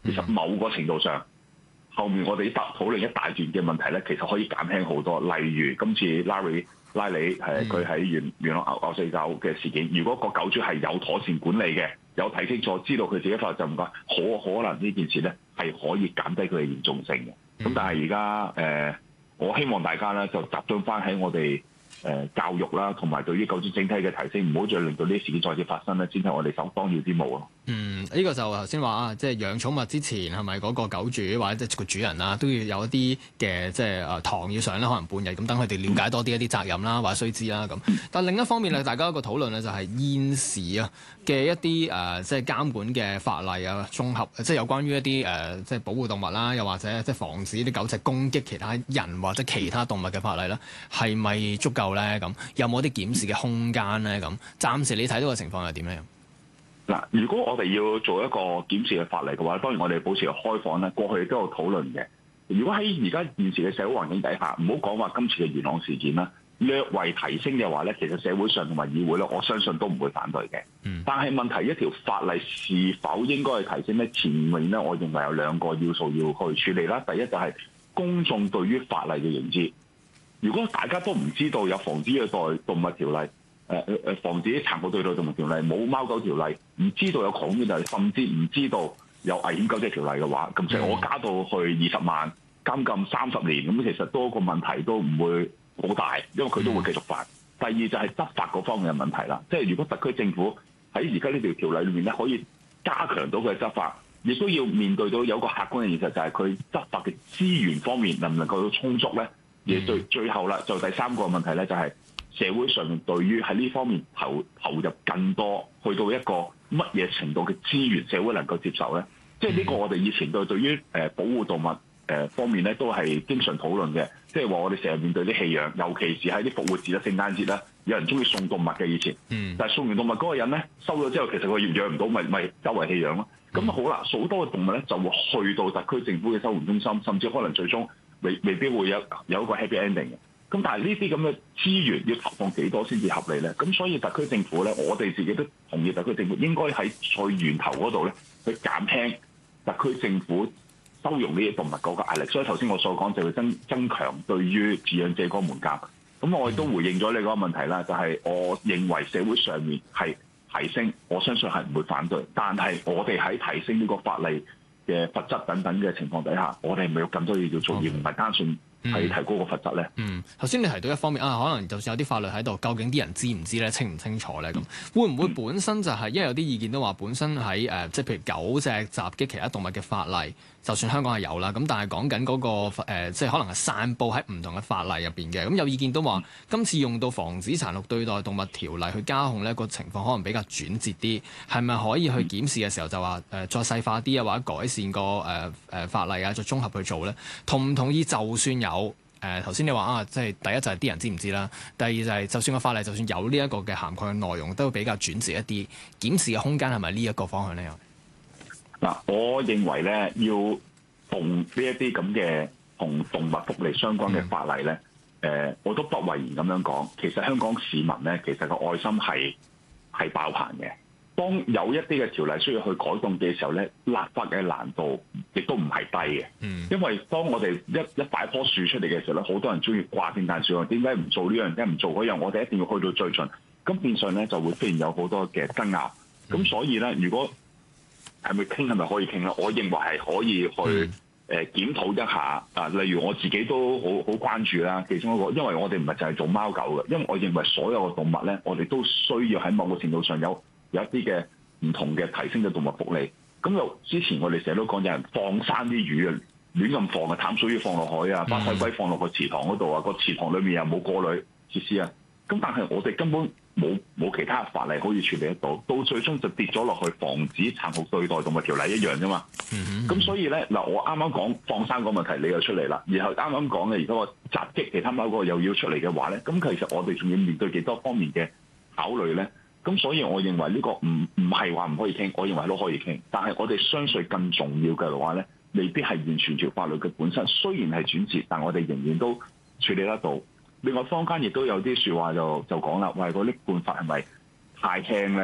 其實某個程度上，後面我哋討論一大段嘅問題咧，其實可以減輕好多。例如今次拉里佢喺元朗牛四狗嘅事件，如果個狗主係有妥善管理嘅，有睇清楚，知道佢自己法律責任，可能呢件事咧係可以減低佢嘅嚴重性嘅。咁但係而家我希望大家咧就集中翻喺我哋教育啦，同埋對於狗主整體嘅提升，唔好再令到呢啲事件再次發生咧，先係我哋首當要之務咯。 呢個就頭先話啊，即係養寵物之前係咪嗰個狗主或者即係個主人啊，都要有一啲嘅即係堂要上啦，可能半日咁，等佢哋了解多啲一啲責任啦，或者須知啦咁。但另一方面咧，大家一個討論咧就係現時啊嘅一啲即係監管嘅法例啊，綜合即係有關於一啲即係保護動物啦，又或者即係防止啲狗隻攻擊其他人或者其他動物嘅法例啦，係咪足夠咧？咁有冇啲檢視嘅空間咧？咁暫時你睇到嘅情況係點咧？ 嗱，如果我哋要做一個檢視嘅法例嘅話，當然我哋保持開放咧。過去都有討論嘅。如果喺而家現時嘅社會環境底下，唔好講話今次嘅元朗事件啦，略為提升嘅話咧，其實社會上同埋議會咧，我相信都唔會反對嘅。但係問題一條法例是否應該去提升咧？前面咧，我認為有兩個要素要去處理啦。第一就係公眾對於法例嘅認知。如果大家都唔知道有防止虐待動物條例，防止殘酷對待動物條例，冇貓狗條例，唔知道有狂犬條例，甚至唔知道有危險狗隻條例嘅話，咁即係我加到去20萬監禁30年，咁其實多個問題都唔會好大，因為佢都會繼續犯。第二就係執法嗰方面嘅問題啦，即係如果特區政府喺而家呢條條例裏面咧，可以加強到佢嘅執法，亦都要面對到有個客觀嘅現實，就係佢執法嘅資源方面能唔能夠充足咧？而最後啦，就第三個問題咧，就係社會上面對於喺呢方面投入更多，去到一個乜嘢程度嘅資源，社會能夠接受咧？即係呢個我哋以前對於保護動物方面咧，都係經常討論嘅。即係話我哋成日面對啲棄養，尤其是喺啲復活節啦、聖誕節啦，有人中意送動物嘅以前。但係送完動物嗰個人咧，收咗之後，其實佢養唔到，咪周圍棄養咯。咁好啦，好多嘅動物咧就會去到特區政府嘅收容中心，甚至可能最終未必會有一個 happy ending 嘅。咁但係呢啲咁嘅資源要投放幾多先至合理咧？咁所以特區政府咧，我哋自己都同意特區政府應該喺最源頭嗰度咧，去減輕特區政府收容呢啲動物嗰個壓力。所以頭先我所講就要增強對於飼養者嗰個門檻。咁我亦都回應咗你嗰個問題啦，就係我認為社會上面係提升，我相信係唔會反對。但係我哋喺提升呢個法例嘅罰則等等嘅情況底下，我哋係咪有更多嘢要做，而唔係單純係提高個罰則咧？ 頭先你提到一方面啊，可能就算有啲法律喺度，究竟啲人知唔知咧，清唔清楚咧？咁會唔會本身就係因為有啲意見都話，本身喺即係譬如狗隻襲擊其他動物嘅法例，就算香港係有啦，咁但係講緊嗰個即係可能係散佈喺唔同嘅法例入邊嘅。咁有意見都話，今次用到防止殘酷對待動物條例去監控呢個情況可能比較轉折啲，係咪可以去檢視嘅時候就話再細化啲啊，或者改善個法例啊，再綜合去做咧？同唔同意？就算有頭先你話啊，即係第一就係啲人知唔知啦，第二就係就算個法例就算有呢一個嘅涵蓋嘅內容，都會比較轉折一啲，檢視嘅空間係咪呢一個方向咧？ 嗱，我認為咧要同呢一啲咁嘅同動物福利相關嘅法例咧，我都不諱言咁樣講，其實香港市民咧，其實個愛心係爆棚嘅。當有一啲嘅條例需要去改動嘅時候咧，立法嘅難度亦都唔係低嘅。因為當我哋一擺棵樹出嚟嘅時候咧，好多人中意掛聖誕樹，點解唔做呢樣？點解唔做嗰樣？我哋一定要去到最盡。咁變相咧就會出現有好多嘅爭拗。咁所以咧，如果係咪傾係咪可以傾咧？我認為係可以去檢討一下。例如我自己都好關注啦，其中一個，因為我哋唔係淨係做貓狗嘅，因為我認為所有嘅動物咧，我哋都需要喺某個程度上有一啲嘅唔同嘅提升嘅動物福利。咁又之前我哋成日都講有人放生啲魚啊，亂咁放啊，淡水魚放落海啊，把海龜放落個池塘嗰度啊，個池塘裏面又冇過濾設施啊。咁但係我哋根本冇其他法例可以處理得到，到最終就跌咗落去防止殘酷對待動物條例一樣啫嘛。咁所以咧嗱，我啱啱講放生個問題，你又出嚟啦，然後啱啱講嘅如果個襲擊其他某個又要出嚟嘅話咧，咁其實我哋仲要面對幾多方面嘅考慮咧？咁所以我認為呢個唔係話唔可以傾，我認為都可以傾。但係我哋相信更重要嘅話咧，未必係完全條法律嘅本身。雖然係轉折，但我哋仍然都處理得到。另外坊間亦都有啲説話就講啦，喂，嗰啲判罰係咪太輕咧？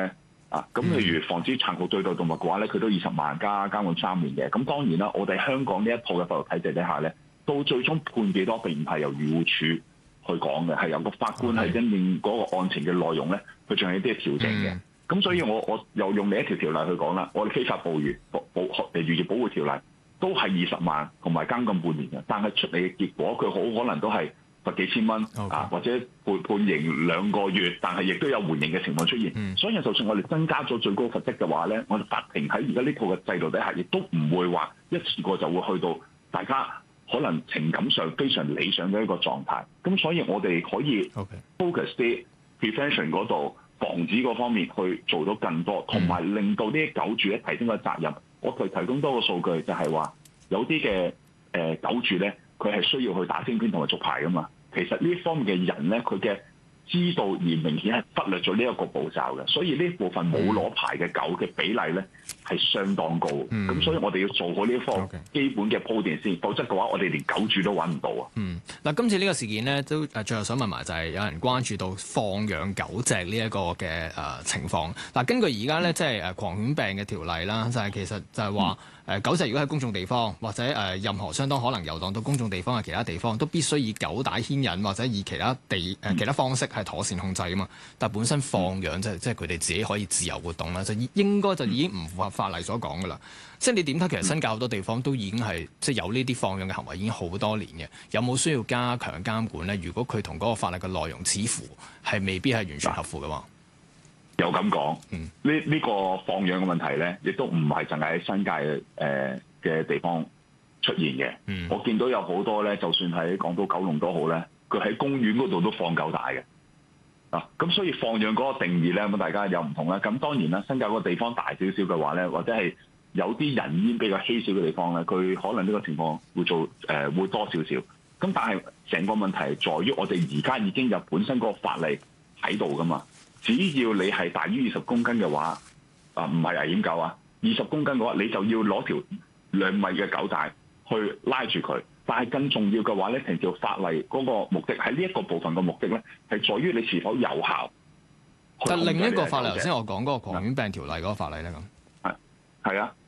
咁譬如防止殘酷對待動物嘅話咧，佢都20萬加監禁3年嘅。咁當然啦，我哋香港呢一套嘅法律體制底下咧，到最終判幾多並唔係由漁護署去講嘅，係由個法官係因應嗰個案情嘅內容咧，佢仲有啲調整嘅。咁所以我又用另一條條例去講啦，我哋非法捕魚漁業保護條例都係20萬同埋監禁半年嘅，但係出嚟嘅結果佢好可能都係罰幾千蚊或者判刑2個月，但係亦都有緩刑嘅情況出現。所以就算我哋增加咗最高罰則嘅話咧，我哋法庭喺而家呢套嘅制度底下，亦都唔會話一次過就會去到大家可能情感上非常理想嘅一個狀態。咁所以我哋可以 focus 啲 prevention 嗰度，防止嗰方面去做到更多，同埋令到呢啲狗主咧提升個責任。我提供多個數據，就係話有啲嘅狗主咧，佢係需要去打晶片同埋續牌噶嘛。其實呢方面嘅人咧，佢嘅知道而明顯係忽略咗呢一個步驟嘅，所以呢部分冇攞牌嘅狗嘅比例咧係相當高。咁所以我哋要做好呢一方基本嘅鋪墊先，否則嘅話我哋連狗主都揾唔到啊。 嗱，今次呢個事件咧，都最後想問埋就係有人關注到放養狗隻呢一個嘅情況。嗱，根據而家咧即係狂犬病嘅條例啦，就係其實就係話狗隻如果喺公眾地方或者任何相當可能遊蕩到公眾地方嘅其他地方，都必須以狗帶牽引或者以其他其他方式係妥善控制啊嘛。但係本身放養即係佢哋自己可以自由活動啦，就應該就已經唔符合法例所講噶啦。即係你點睇？其實新界好多地方都已經係即係有呢啲放養嘅行為已經好多年嘅，有冇需要加強監管咧？如果佢同嗰個法例嘅內容似乎係未必係完全合符嘅話， 有咁講，呢個放養嘅問題咧，亦都唔係淨係喺新界嘅地方出現嘅。我見到有好多咧，就算喺港島、九龍都好咧，佢喺公園嗰度都放狗帶嘅。咁所以放養嗰個定義咧，咁大家有唔同啦。咁當然啦，新界嗰個地方大少少嘅話咧，或者係有啲人煙比較稀少嘅地方咧，佢可能呢個情況會會多少少。咁但係成個問題在於我哋而家已經有本身嗰個法例喺度噶嘛。只要你係大於20公斤嘅話，唔係危險狗啊，20公斤嘅話，你就要攞條2米嘅狗帶去拉住佢。但係更重要嘅話咧，成條法例嗰個目的喺呢一個部分嘅目的咧，係在於你是否有效。 但另一個法例，頭先我講嗰個狂犬病條例嗰個法例咧，咁係啊，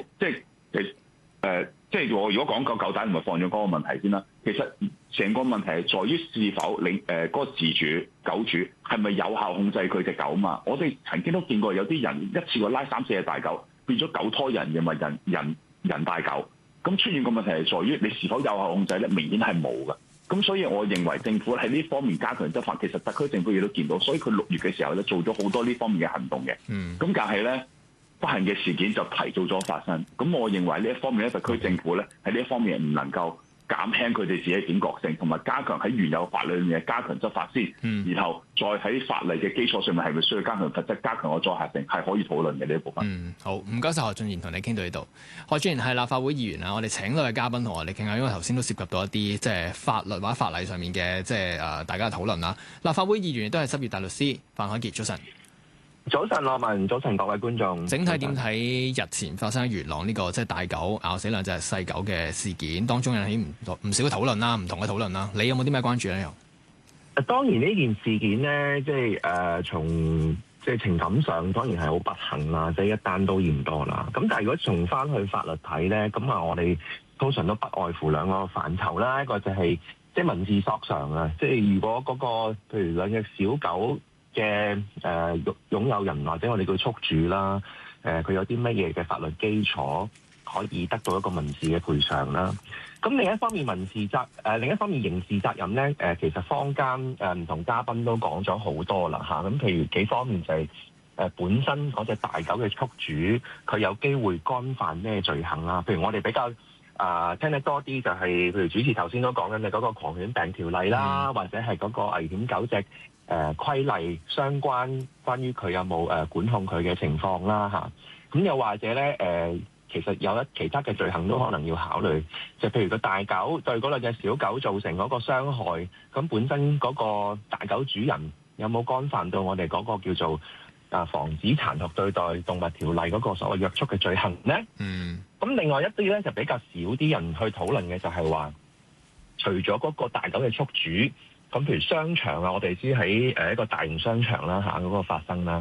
即係我如果講狗帶唔係放養嗰個問題先啦。其實成個問題係在於是否你嗰個自主狗主係咪有效控制佢隻狗嘛？我哋曾經都見過有啲人一次過拉3-4隻大狗，變咗狗拖人，又咪人帶狗。咁出現個問題係在於你是否有效控制咧？明顯係冇嘅。咁所以我認為政府喺呢方面加強執法，其實特區政府亦都見到，所以佢6月嘅時候咧做咗好多呢方面嘅行動嘅。咁但係咧，不幸嘅事件就提早咗發生。咁我認為呢一方面咧，特區政府咧喺呢一方面唔能夠減輕佢哋自己嘅警覺性，同埋加強喺原有法律裏面加強執法先，然後再喺法例嘅基礎上面係咪需要加強罰則、加強個阻嚇性，係可以討論嘅呢一部分。 好，唔該晒何俊賢，同你傾到呢度。何俊賢係立法會議員啊，我哋請到嘅嘉賓同我哋傾下，因為頭先都涉及到一啲即係法律或者法例上面嘅即係大家嘅討論啦。立法會議員亦都係執業大律師范凱傑，早晨。 早晨，羅文，早晨各位觀眾。 整體點睇日前發生喺元朗呢個即係大狗咬死2隻細狗嘅事件？當中引起唔少嘅討論啦，唔同嘅討論啦。你有冇啲咩關注咧？又當然呢件事件咧，即係從即係情感上當然係好不幸啦，即係一單都嫌多啦。咁但係如果從翻去法律睇咧，咁啊我哋通常都不外乎兩個範疇啦，一個就係即係民事索償啊，即係如果嗰個譬如2隻小狗嘅擁有人或者我哋叫宿主啦，佢有啲乜嘢嘅法律基礎可以得到一個民事嘅賠償啦。咁另一方面另一方面刑事責任咧，其實坊間唔同嘉賓都講咗好多啦嚇。咁譬如幾方面就係本身嗰隻大狗嘅宿主，佢有機會干犯咩罪行啊？譬如我哋比較聽得多啲就係，譬如主持頭先都講緊嘅嗰個狂犬病條例啦，或者係嗰個危險狗隻規例相關於佢有冇管控佢嘅情況啦嚇。咁又或者咧其實有其他嘅罪行都可能要考慮，就譬如個大狗對嗰2隻小狗造成嗰個傷害，咁本身嗰個大狗主人有冇干犯到我哋嗰個叫做防止殘酷對待動物條例嗰個所謂約束嘅罪行咧？咁另外一啲咧就比較少啲人去討論嘅就係話，除咗嗰個大狗嘅宿主，咁譬如商場啊，我哋知喺一個大型商場啦嗰個發生啦。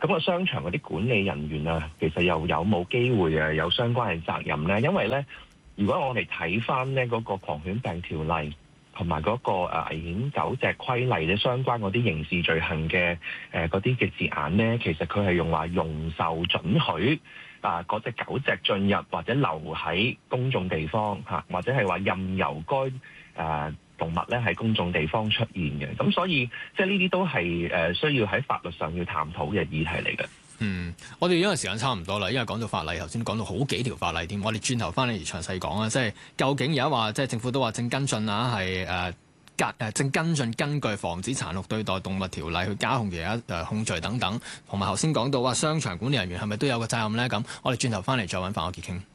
咁個商場嗰啲管理人員啊，其實又有冇機會有相關嘅責任咧？因為咧，如果我哋睇翻咧嗰個狂犬病條例同埋嗰個危險狗隻規例咧，相關嗰啲刑事罪行嘅嗰啲嘅字眼咧，其實佢係用話容受准許嗰隻狗隻進入或者留喺公眾地方嚇，或者係話任由該動物咧喺公眾地方出現嘅。咁所以即係呢啲都係需要喺法律上要探討嘅議題嚟嘅。 我哋因為時間差唔多啦，因為講到法例，頭先講到好幾條法例添，我哋轉頭翻嚟而詳細講啊，即係究竟而家話即係政府都話正跟進啊，係正跟進根據防止殘酷對待動物條例去加控其他控罪等等，同埋頭先講到話商場管理人員係咪都有個責任咧？咁我哋轉頭翻嚟再揾范國傑傾。